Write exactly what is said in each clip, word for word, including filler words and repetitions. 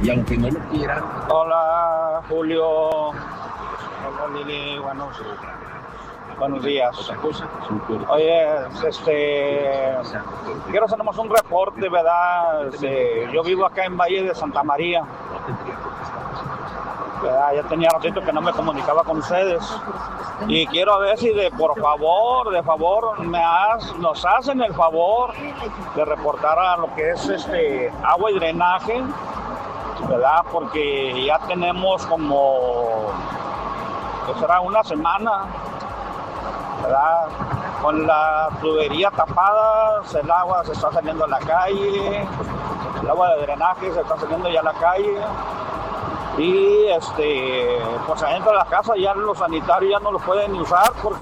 y aunque no lo quieran. Hola, Julio. Hola, Lili. Buenos, buenos días. Oye, este, quiero hacer nomás un reporte, ¿verdad? Este, yo vivo acá en Valle de Santa María. ¿Verdad? Ya tenía ratito que no me comunicaba con ustedes. Y quiero ver si de por favor, de favor, me has, nos hacen el favor de reportar a lo que es este agua y drenaje, ¿verdad? Porque ya tenemos como, ¿qué será? Una semana, ¿verdad? Con la tubería tapada, el agua se está saliendo a la calle, el agua de drenaje se está saliendo ya a la calle. Y este, pues adentro de la casa ya los sanitarios ya no los pueden usar porque...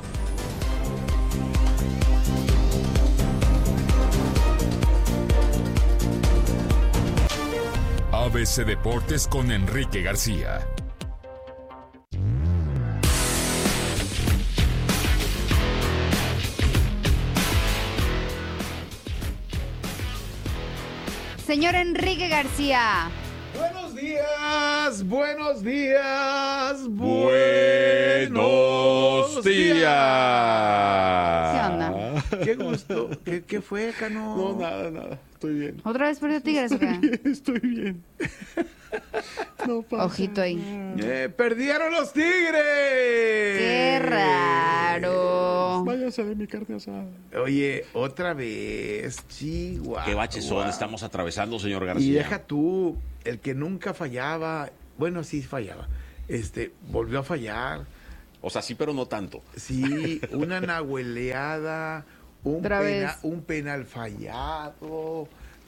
A B C Deportes con Enrique García. Señor Enrique García. Buenos días, buenos días, buenos días. ¿Qué onda? Qué gusto. ¿Qué, qué fue, Cano? No, nada, nada. Estoy bien. ¿Otra vez perdió Tigres o qué? Bien, estoy bien. No pasa. Ojito ahí. Eh, ¡Perdieron los Tigres! ¡Qué raro! Váyase de mi carne asada. Oye, otra vez, Chihuahua. Qué bachezón estamos atravesando, señor García. Y deja tú, el que nunca fallaba, bueno, sí fallaba, este, volvió a fallar. O sea, sí, pero no tanto. Sí, una nahueleada, un, Otra pena, vez. un penal fallado,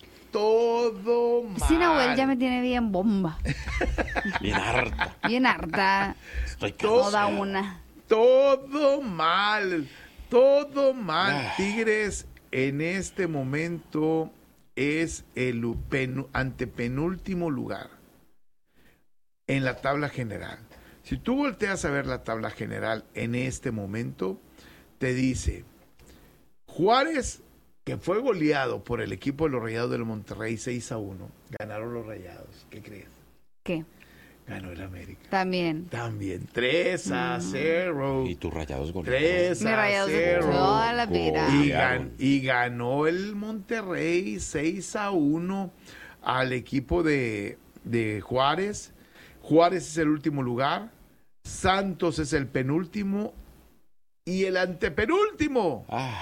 todo mal. Sí, Nahuel ya me tiene bien bomba. Bien harta. Bien harta. Estoy Toda cansado. una. Todo mal, todo mal. Ah. Tigres en este momento es el pen- antepenúltimo lugar en la tabla general. Si tú volteas a ver la tabla general en este momento, te dice Juárez, que fue goleado por el equipo de los Rayados del Monterrey seis a uno, ganaron los Rayados. ¿Qué crees? ¿Qué? Ganó el América. También. También tres a cero. Y tus Rayados goleados. tres Me a Rayados de cero. toda la vida. Y, gan- y ganó el Monterrey seis a uno al equipo de, de Juárez. Juárez es el último lugar. Santos es el penúltimo. Y el antepenúltimo. Ah,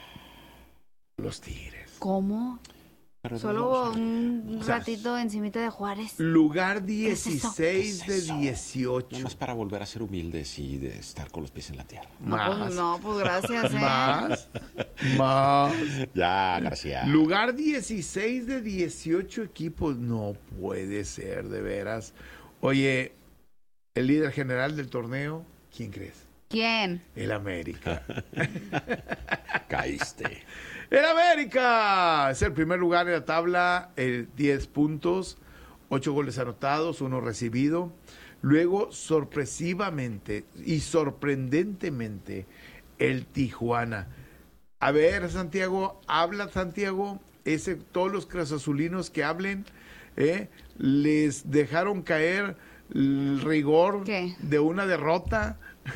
Los Tigres. ¿Cómo? pero Solo no, un O sea, ratito encimita de Juárez. Lugar es eso? dieciséis ¿Qué es eso? de dieciocho. nada más para volver a ser humildes y de estar con los pies en la tierra. No, Más. pues, no, pues gracias, ¿eh? Más. Más. Ya, García. Lugar dieciséis de dieciocho equipos. No puede ser, de veras. Oye, el líder general del torneo, ¿quién crees? ¿Quién? El América. Caíste. ¡El América! Es el primer lugar en la tabla, eh, diez puntos, ocho goles anotados, uno recibido. Luego, sorpresivamente y sorprendentemente, el Tijuana. A ver, Santiago, habla Santiago, ese, todos los cruzazulinos que hablen, ¿eh? Les dejaron caer el rigor ¿Qué? de una derrota.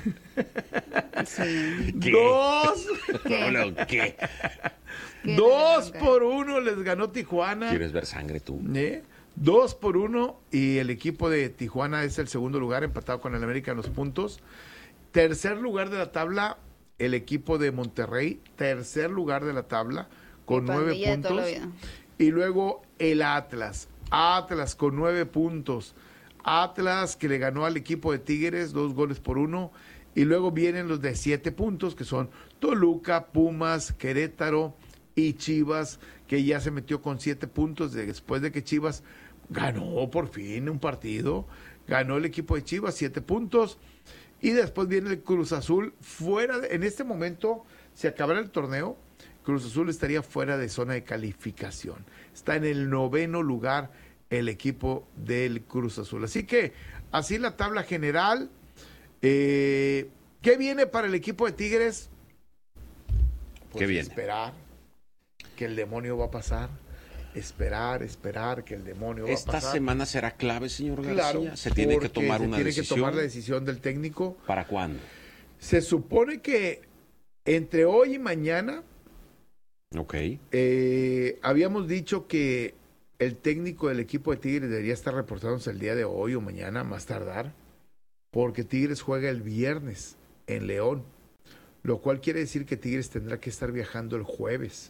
Sí. ¿Qué? Dos, ¿Qué? Bueno, ¿qué? ¿Qué? dos por uno les ganó Tijuana. ¿Quieres ver sangre tú? ¿Eh? Dos por uno y el equipo de Tijuana es el segundo lugar, empatado con el América en los puntos. Tercer lugar de la tabla, el equipo de Monterrey, tercer lugar de la tabla con Mi nueve pandilla de toda la puntos. vida. Y luego el Atlas, Atlas con nueve puntos. Atlas que le ganó al equipo de Tigres dos goles por uno. Y luego vienen los de siete puntos, que son Toluca, Pumas, Querétaro y Chivas, que ya se metió con siete puntos después de que Chivas ganó por fin un partido. Ganó el equipo de Chivas siete puntos. Y después viene el Cruz Azul fuera. De, en este momento, si acabara el torneo, Cruz Azul estaría fuera de zona de calificación. Está en el noveno lugar el equipo del Cruz Azul. Así que, así la tabla general. Eh, ¿Qué viene para el equipo de Tigres? Pues ¿Qué viene? Esperar que el demonio va a pasar. esperar, esperar que el demonio va a ¿Esta pasar. semana será clave, señor García? Claro, ¿Se tiene que porque tomar se una tiene decisión? que tomar la decisión del técnico. ¿Para cuándo? Se supone que entre hoy y mañana Ok. eh, habíamos dicho que el técnico del equipo de Tigres debería estar reportándose el día de hoy o mañana, más tardar, porque Tigres juega el viernes en León, lo cual quiere decir que Tigres tendrá que estar viajando el jueves.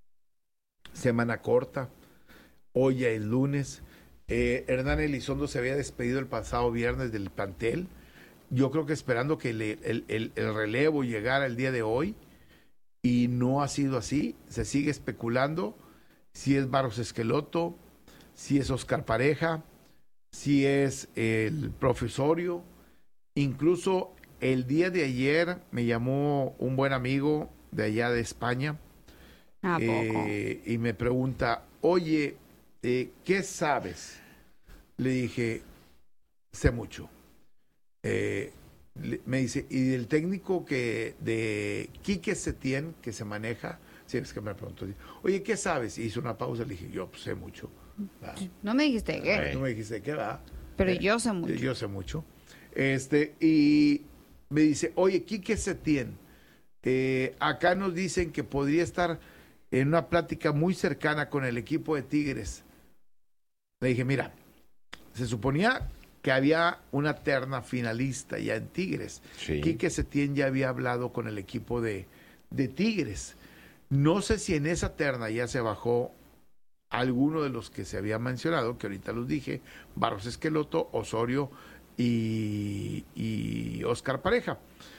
Semana corta, hoy ya es lunes. Eh, Hernán Elizondo se había despedido el pasado viernes del plantel. Yo creo que esperando que le, el, el, el relevo llegara el día de hoy, y no ha sido así. Se sigue especulando si es Barros Esqueloto, si es Oscar Pareja, si es el profesorio. Incluso el día de ayer me llamó un buen amigo de allá de España. ¿A poco? Eh, y me pregunta, oye, eh, ¿qué sabes? Le dije, sé mucho. Eh, le- me dice, y del técnico que de Quique Setién, que se maneja, sí, es que me preguntó, oye, ¿qué sabes? Y hizo una pausa, le dije, yo pues, sé mucho. Va. No me dijiste qué, No me dijiste qué va. pero Eh, yo sé mucho. Yo sé mucho. Este, y me dice, oye, Quique Setién, eh, acá nos dicen que podría estar en una plática muy cercana con el equipo de Tigres. Le dije, mira, se suponía que había una terna finalista ya en Tigres. Sí. Quique Setién ya había hablado con el equipo de, de Tigres. No sé si en esa terna ya se bajó alguno de los que se había mencionado, que ahorita los dije, Barros Esqueloto, Osorio y, y Oscar Pareja.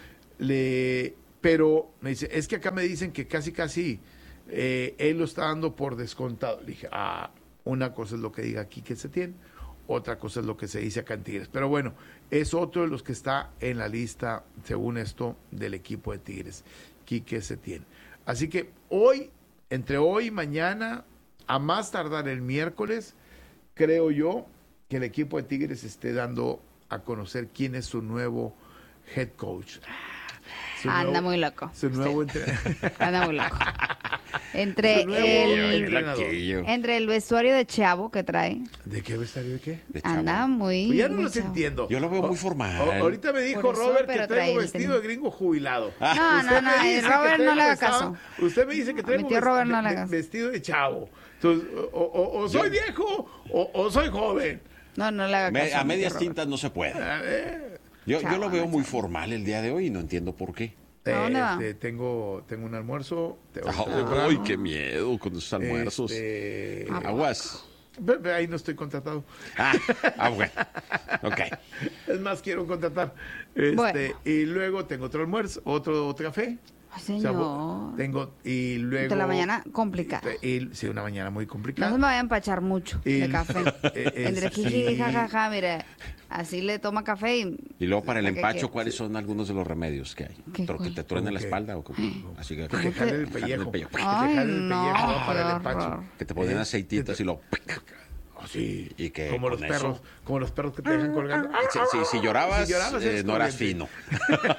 Le, pero me dice, es que acá me dicen que casi casi eh, él lo está dando por descontado. Le dije, ah, una cosa es lo que diga Quique Setién, otra cosa es lo que se dice acá en Tigres. Pero bueno, es otro de los que está en la lista, según esto, del equipo de Tigres, Quique Setién. Así que hoy, entre hoy y mañana, a más tardar el miércoles, creo yo que el equipo de Tigres esté dando a conocer quién es su nuevo head coach. Su Anda nuevo- muy loco. Su nuevo entrenador. Anda muy loco. Entre Su nuevo el, entrenador. Aquello. entre el vestuario de Chavo que trae, ¿De qué vestuario de qué? De chavo. anda muy... Pues ya no muy los chavo. entiendo. Yo lo veo O- muy formal. o- ahorita me dijo Por eso, Robert que pero traigo trae el vestido tenis. de gringo jubilado. No, Usted no, me no, dice el que Robert no traigo le haga vestido- caso. Usted me dice que traigo Mi tío Robert no le vesti- haga caso. vestido de chavo. Entonces, o, o- o soy viejo o, o soy joven. No, no le haga Me- caso. a mi tío medias Robert. tintas no se puede. A ver, Yo, yo Chavo, lo veo no, muy chavo. formal el día de hoy y no entiendo por qué. ¿A dónde va? este, tengo, tengo un almuerzo. te- Ay, temprano. qué miedo con esos almuerzos. Este, Aguas. pe- pe- ahí no estoy contratado. Ah, ah, bueno. Ok. Es más, quiero contratar. Este, Bueno. Y luego tengo otro almuerzo, otro, otro café. Ay, O sea, señor. tengo, y luego... De la mañana complicada. Y, sí, una mañana muy No complicada. se me vaya a empachar mucho Y- de café. eh, eh, Entre sí. jiji y jajaja, mire, así le toma café y... Y luego para el ¿Para qué empacho, quiere? ¿cuáles son algunos de los remedios que hay? ¿Qué, ¿Pero que cuál? te truene la ¿Cómo qué? espalda o cómo? Así que, Que te jale el Jale pellejo. el pellejo. Que te Ay, jale el no, pellejo ¿no? para el qué empacho. horror. que te ponen Eh, aceititas que y te- lo... Oh, sí. Y que como los con perros, eso- como los perros que te dejan colgando. Si, si- si llorabas, Si llorabas, eh, eres no eras corriente. fino.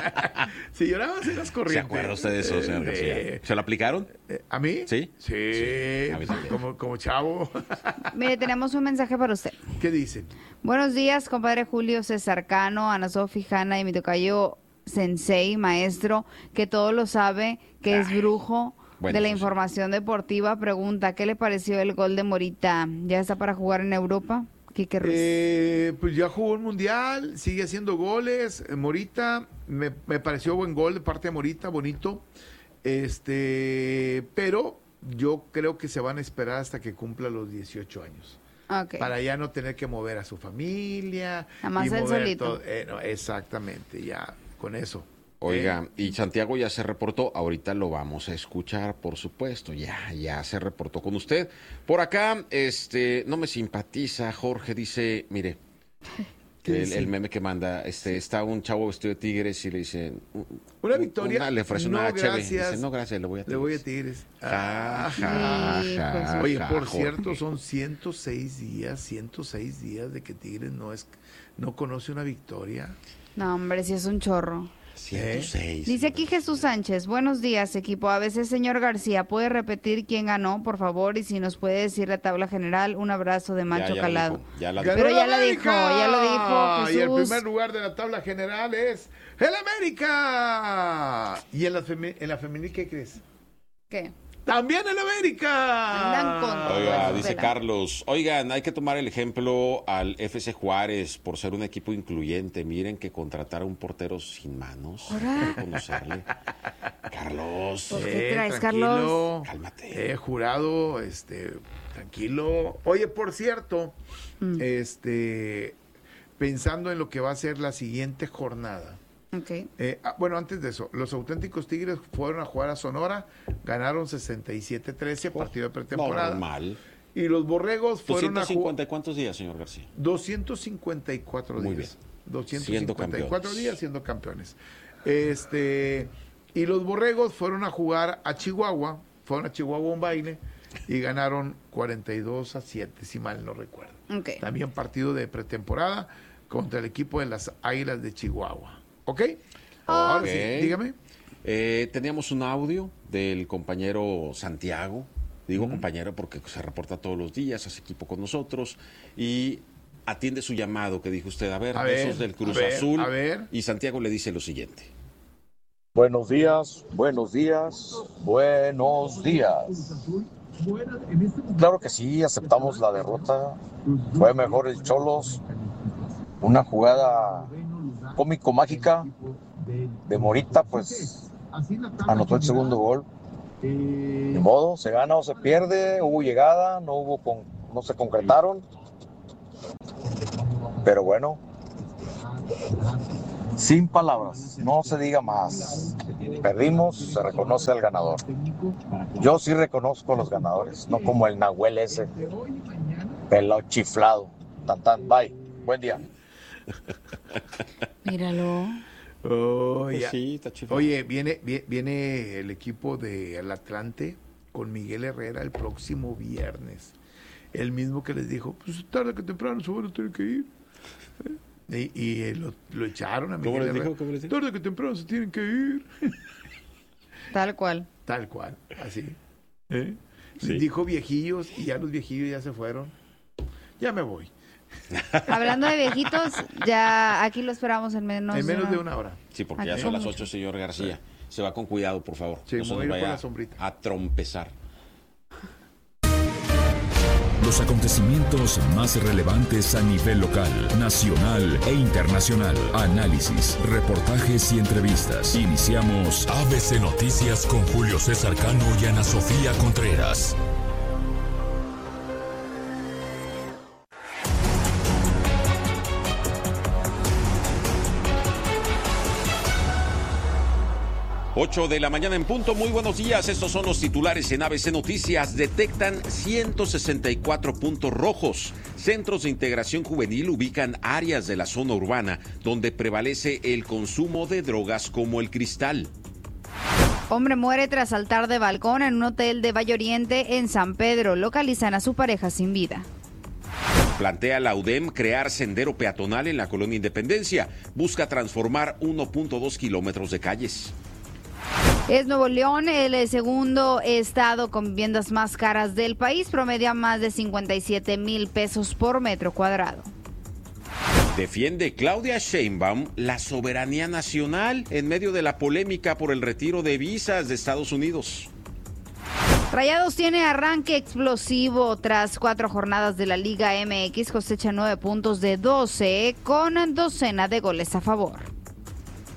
Si llorabas eras corriente. ¿Se acuerda usted de eso, señor García? Eh, ¿Se lo aplicaron? eh, ¿A mí? ¿Sí? Sí, Sí, a mí también. como, como chavo. Mire, tenemos un mensaje para usted. ¿Qué dicen? Buenos días, compadre Julio César Cano, Ana Sofi, Hanna y mi tocayo Sensei, maestro, que todo lo sabe, que es brujo Bueno, de la eso sí. información deportiva. Pregunta, ¿qué le pareció el gol de Morita? ¿Ya está para jugar en Europa? Quique Ruiz. Eh, pues ya jugó un mundial, sigue haciendo goles. Eh, Morita, me, me pareció buen gol de parte de Morita, bonito. Este, pero yo creo que se van a esperar hasta que cumpla los dieciocho años. Ok. Para ya no tener que mover a su familia. Nada más y él mover solito. todo. Eh, no, exactamente, ya con eso. Oiga, y Santiago ya se reportó, ahorita lo vamos a escuchar, por supuesto, ya, ya se reportó con usted. Por acá, este, no me simpatiza, Jorge dice, mire, ¿Qué el, dice? el meme que manda, este, está un chavo vestido de tigres y le dicen, Una victoria. una- le ofrece No, una cheve. gracias. Dice, no, gracias, le voy a Le tigres. voy a Tigres. Ja, Ah, ja, Hijo ja, de su- Oye, ja, por Jorge. cierto, son ciento seis días, ciento seis días de que Tigres no es, no conoce una victoria. No, hombre, si es un chorro. ciento seis. Dice aquí Jesús Sánchez, buenos días equipo, a veces señor García, ¿puede repetir quién ganó, por favor? Y si nos puede decir la tabla general, un abrazo de Macho Ya, ya Calado. lo dijo, ya la ¡Ganó Pero el ya la América! dijo, ya lo dijo Jesús. Y el primer lugar de la tabla general es el América. ¿Y en la, femi- en la femenil qué crees? ¿Qué? ¡También el América! Andan con todo. Oiga, Eso dice pela. Carlos, oigan, hay que tomar el ejemplo al F C Juárez por ser un equipo incluyente. Miren que contratar a un portero sin manos. Ahora. Hay que conocerle. Carlos, ¿Por qué Eh, traes, tranquilo. Carlos? cálmate. Eh, jurado, este, tranquilo. Oye, por cierto, Mm. este, pensando en lo que va a ser la siguiente jornada. Ok. Eh, ah, bueno, antes de eso, los auténticos Tigres fueron a jugar a Sonora, ganaron sesenta y siete trece, partido de pretemporada. Normal. Y los Borregos fueron a ¿doscientos cincuenta jugar y cuántos días, señor García? doscientos cincuenta y cuatro Muy días. bien. doscientos Siendo cincuenta y cuatro campeones. días siendo campeones. Este, y los Borregos fueron a jugar a Chihuahua, fueron a Chihuahua a un baile y ganaron cuarenta y dos a siete, si mal no recuerdo. Ok. También partido de pretemporada contra el equipo de las Águilas de Chihuahua. ¿Ok? Ahora Ok. sí, dígame. Eh, teníamos un audio del compañero Santiago. Digo compañero porque se reporta todos los días, hace equipo con nosotros y atiende su llamado que dijo usted, a ver, A de ver, esos del Cruz a ver, Azul. a ver. Y Santiago le dice lo siguiente. Buenos días, buenos días, buenos días. Claro que sí, aceptamos la derrota. Fue mejor el Cholos. Una jugada cómico-mágica de Morita, pues anotó el segundo gol. De modo, se gana o se pierde. Hubo llegada, no hubo con, no se concretaron. Pero bueno, sin palabras, no se diga más. Perdimos, se reconoce al ganador. Yo sí reconozco a los ganadores, no como el Nahuel ese, pelado chiflado. Tan tan, bye, buen día. Míralo. Oh, Pues ya. sí, está chiflado. Oye, viene, vie- viene el equipo del Atlante con Miguel Herrera el próximo viernes. El mismo que les dijo, pues tarde que temprano se van a tener que ir. ¿Eh? Y, y, eh, lo, lo echaron a Miguel ¿Cómo les Herrera. dijo? ¿Cómo les dijo? Tarde que temprano se tienen que ir. Tal cual. Tal cual, así. ¿Eh? Sí. Les dijo viejillos y ya los viejillos ya se fueron. Ya me voy. Hablando de viejitos, ya aquí lo esperamos en menos, en menos de una hora. Sí, porque Aquí ya son son las muchos. ocho, señor García. Se va con cuidado, por favor. Sí, no se me voy nos a ir por vaya la sombrita. a trompezar. Los acontecimientos más relevantes a nivel local, nacional e internacional. Análisis, reportajes y entrevistas. Iniciamos A B C Noticias con Julio César Cano y Ana Sofía Contreras. ocho de la mañana en punto, muy buenos días, estos son los titulares en A B C Noticias. Detectan ciento sesenta y cuatro puntos rojos. Centros de integración juvenil ubican áreas de la zona urbana donde prevalece el consumo de drogas como el cristal. Hombre muere tras saltar de balcón en un hotel de Valle Oriente en San Pedro. Localizan a su pareja sin vida. Plantea la U D E M crear sendero peatonal en la colonia Independencia. Busca transformar uno punto dos kilómetros de calles. Es Nuevo León el segundo estado con viviendas más caras del país. Promedia más de cincuenta y siete mil pesos por metro cuadrado. Defiende Claudia Sheinbaum la soberanía nacional en medio de la polémica por el retiro de visas de Estados Unidos. Rayados tiene arranque explosivo tras cuatro jornadas de la Liga M X, cosecha nueve puntos de doce con docena de goles a favor.